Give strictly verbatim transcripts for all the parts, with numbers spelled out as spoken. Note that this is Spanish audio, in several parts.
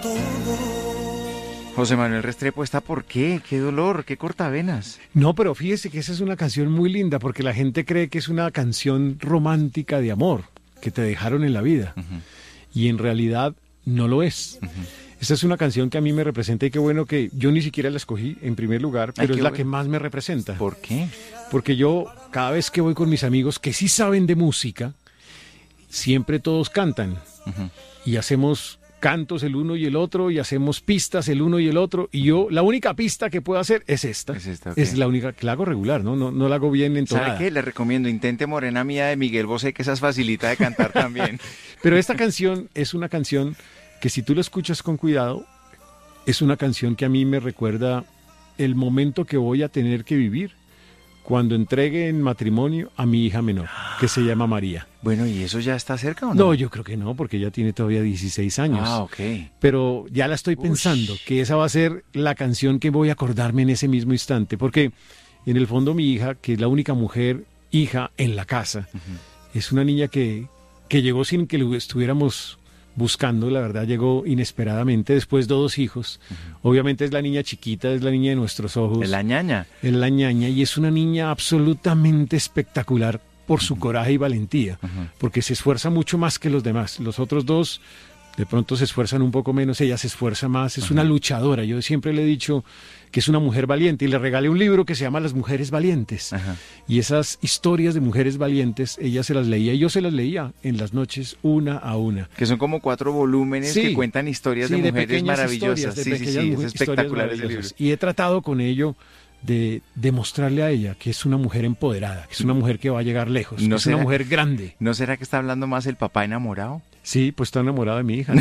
José Manuel Restrepo, ¿está por qué? ¿Qué dolor? ¿Qué cortavenas? No, pero fíjese que esa es una canción muy linda porque la gente cree que es una canción romántica de amor que te dejaron en la vida. Uh-huh. Y en realidad no lo es. Uh-huh. Esta es una canción que a mí me representa y qué bueno que yo ni siquiera la escogí en primer lugar, pero Ay, es la bueno. que más me representa. ¿Por qué? Porque yo cada vez que voy con mis amigos que sí saben de música, siempre todos cantan uh-huh. y hacemos cantos el uno y el otro y hacemos pistas el uno y el otro y yo la única pista que puedo hacer es esta. Es, esta, okay. es la única que la hago regular, ¿no? No, no la hago bien entonada. ¿Sabe qué? Le recomiendo, intente Morena Mía de Miguel Bosé, que esa es facilita de cantar también. Pero esta canción es una canción que si tú la escuchas con cuidado, es una canción que a mí me recuerda el momento que voy a tener que vivir cuando entregue en matrimonio a mi hija menor, que se llama María. Bueno, ¿y eso ya está cerca o no? No, yo creo que no, porque ella tiene todavía dieciséis años. Ah, ok. Pero ya la estoy pensando, Ush. que esa va a ser la canción que voy a acordarme en ese mismo instante, porque en el fondo mi hija, que es la única mujer hija en la casa, uh-huh. es una niña que, que llegó sin que lo estuviéramos buscando, la verdad llegó inesperadamente, después de dos hijos. Uh-huh. Obviamente es la niña chiquita, es la niña de nuestros ojos. Es la ñaña. Es la ñaña y es una niña absolutamente espectacular por su uh-huh. coraje y valentía, uh-huh. porque se esfuerza mucho más que los demás. Los otros dos de pronto se esfuerzan un poco menos, ella se esfuerza más, es uh-huh. una luchadora. Yo siempre le he dicho que es una mujer valiente y le regalé un libro que se llama Las Mujeres Valientes. Uh-huh. Y esas historias de mujeres valientes, ella se las leía y yo se las leía en las noches una a una. Que son como cuatro volúmenes sí, que cuentan historias sí, de mujeres de maravillosas. De sí, sí, sí, es espectacular ese libro. Y he tratado con ello de demostrarle a ella que es una mujer empoderada, que es una mujer que va a llegar lejos, ¿No que es será, una mujer grande. ¿No será que está hablando más el papá enamorado? Sí, pues está enamorado de mi hija. ¿No?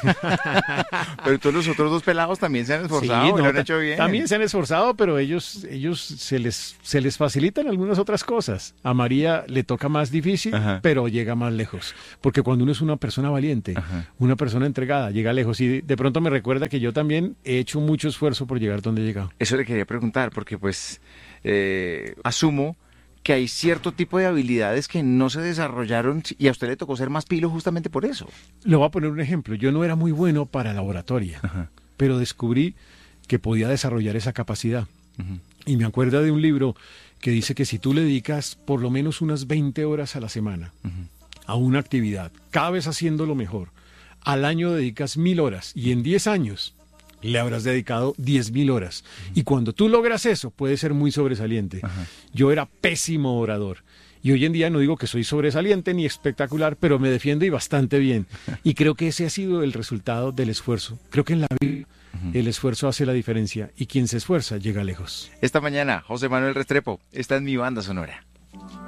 Pero todos los otros dos pelados también se han esforzado, sí, no, lo han hecho bien. También se han esforzado, pero ellos, ellos se les, se les facilitan algunas otras cosas. A María le toca más difícil, Ajá. pero llega más lejos. Porque cuando uno es una persona valiente, Ajá. una persona entregada, llega lejos. Y de pronto me recuerda que yo también he hecho mucho esfuerzo por llegar donde he llegado. Eso le quería preguntar, porque pues eh, asumo que hay cierto tipo de habilidades que no se desarrollaron y a usted le tocó ser más pilo justamente por eso. Le voy a poner un ejemplo. Yo no era muy bueno para la oratoria, Ajá. pero descubrí que podía desarrollar esa capacidad. Uh-huh. Y me acuerdo de un libro que dice que si tú le dedicas por lo menos unas veinte horas a la semana uh-huh. a una actividad, cada vez haciéndolo mejor, al año dedicas mil horas y en diez años le habrás dedicado diez mil horas. Uh-huh. Y cuando tú logras eso, puedes ser muy sobresaliente. Uh-huh. Yo era pésimo orador. Y hoy en día no digo que soy sobresaliente ni espectacular, pero me defiendo y bastante bien. Y creo que ese ha sido el resultado del esfuerzo. Creo que en la vida uh-huh. el esfuerzo hace la diferencia. Y quien se esfuerza llega lejos. Esta mañana, José Manuel Restrepo está en Mi Banda Sonora.